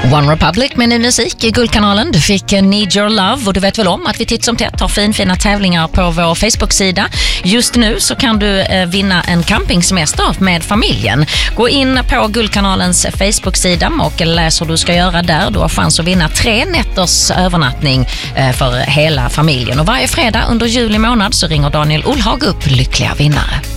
One Republic med ny musik i Guldkanalen. Du fick Need Your Love och du vet väl om att vi titt som tätt har fina tävlingar på vår Facebook-sida. Just nu så kan du vinna en campingsemester med familjen. Gå in på Guldkanalens Facebook-sida och läs hur du ska göra där. Du har chans att vinna 3 nätters övernattning för hela familjen. Och varje fredag under juli månad så ringer Daniel Olhag upp lyckliga vinnare.